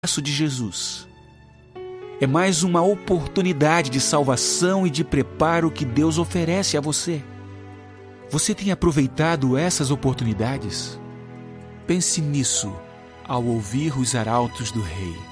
de Jesus. É mais uma oportunidade de salvação e de preparo que Deus oferece a você. Você tem aproveitado essas oportunidades? Pense nisso ao ouvir os arautos do Rei.